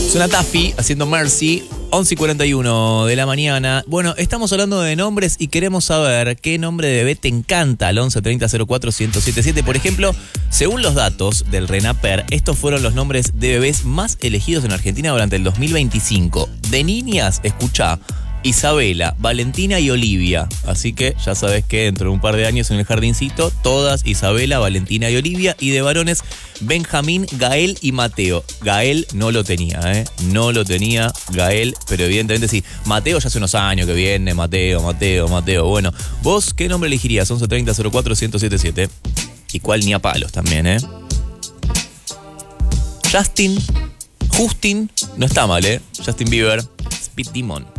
Suena Taffy haciendo Mercy, 11:41 de la mañana. Bueno, estamos hablando de nombres y queremos saber qué nombre de bebé te encanta al 11 30 04 1077. Por ejemplo, según los datos del RENAPER, estos fueron los nombres de bebés más elegidos en Argentina durante el 2025. De niñas, escuchá, Isabela, Valentina y Olivia. Así que ya sabes que dentro de un par de años en el jardincito, todas Isabela, Valentina y Olivia. Y de varones, Benjamín, Gael y Mateo. Gael no lo tenía, no lo tenía Gael, pero evidentemente sí. Mateo ya hace unos años que viene, Mateo. Bueno, ¿vos qué nombre elegirías? 11 30 04 1077. Y cuál ni a palos también, Justin, no está mal, Justin Bieber, Speed Demon.